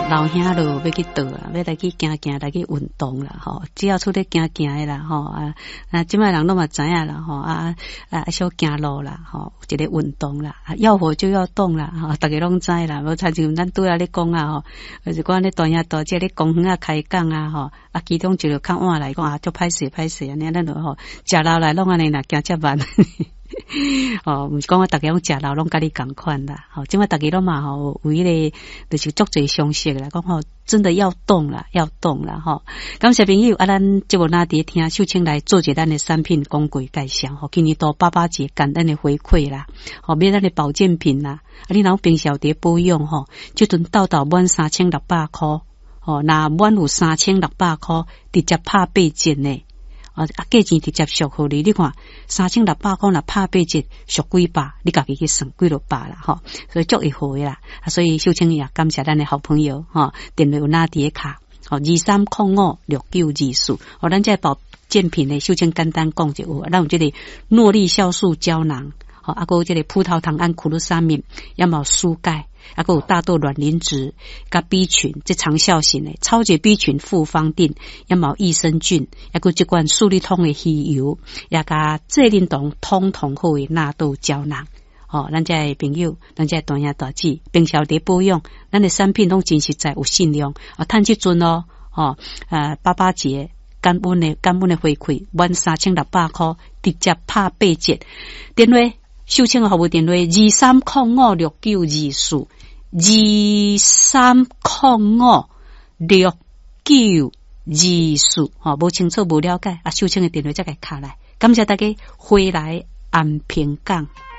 老兄就要去倒啦，要来去行行，来去运动啦，吼，只要出去行行的啦，吼即摆人都嘛知影啦，吼小行路啦，吼，一个运动啦，要活就要动啦，吼，大家拢知啦，无参像咱拄仔咧讲啊，吼，就是讲咧大爷大姐咧公园啊开讲啊，吼，其中一个较晚来讲足歹势安尼，咱就吼食老来拢安尼啦，行遮慢。毋是讲我大家拢食老拢甲你共款啦，即摆大家拢嘛吼有迄个就是足侪相识啦，讲吼真的要动啦，吼。感谢朋友咱节目那伫听秀清来做者咱的产品广告介绍，今年到88节简单的回馈啦，买咱的保健品啦，你若平常伫保养吼，即阵到满3600块，若满有3600块，直接拍8折呢。价钱直接俗互你，你看3600块若拍8折，俗几百，你家己去算几落百啦，吼，所以足会好啦。所以秀清也感谢咱的好朋友，电话有拿伫卡，23056924，咱这保健品的秀清简单讲就有，咱有这个诺丽酵素胶囊，还有这个葡萄糖胺苦鲁沙敏，也有舒钙。还有大豆卵磷脂甲 B 群，这长效型的超级 B 群复方定，也有益生菌，还有这罐素力通的鱼油，也甲这灵酮通好的纳豆胶囊。咱这朋友，咱这大爷大姐，平常伫保养，咱的产品拢真实在有信量，趁这阵88节感恩的回馈，满3600块，直接拍8折，电话。秀清的服务电话23056924 23056924，无清楚无了解，秀清的电话再给卡来，感谢大家回来安平港。